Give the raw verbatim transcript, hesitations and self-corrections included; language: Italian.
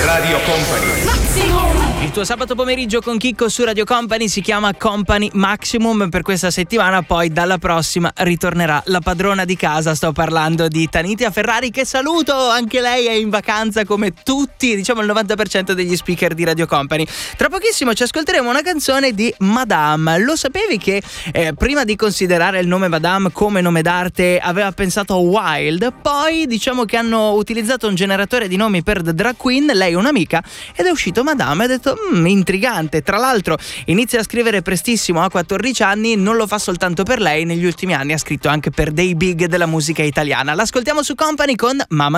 Radio Company. Il tuo sabato pomeriggio con Chicco su Radio Company si chiama Company Maximum per questa settimana, poi dalla prossima ritornerà la padrona di casa. Sto parlando di Tanitia Ferrari, che saluto, anche lei è in vacanza come tutti, diciamo il novanta per cento degli speaker di Radio Company. Tra pochissimo ci ascolteremo una canzone di Madame. Lo sapevi che eh, prima di considerare il nome Madame come nome d'arte aveva pensato a Wild? Poi diciamo che hanno utilizzato un generatore di nomi per The Drag Queen, lei è un'amica, ed è uscito Madame e ha detto mmm, intrigante. Tra l'altro inizia a scrivere prestissimo, ha quattordici anni, non lo fa soltanto per lei, negli ultimi anni ha scritto anche per dei big della musica italiana. L'ascoltiamo su Company con Mamma